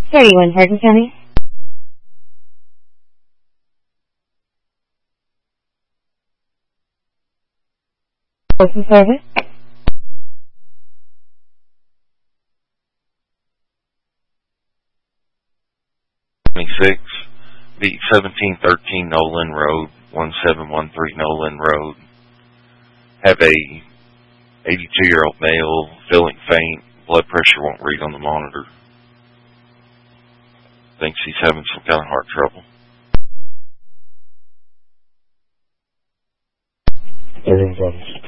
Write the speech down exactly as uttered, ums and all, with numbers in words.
thirty-one Hardin County. Postal Service. twenty-six, B seventeen thirteen Nolan Road, one seven one three Nolan Road. Have a eighty-two-year-old male, feeling faint, blood pressure won't read on the monitor. Thinks he's having some kind of heart trouble. Everyone's on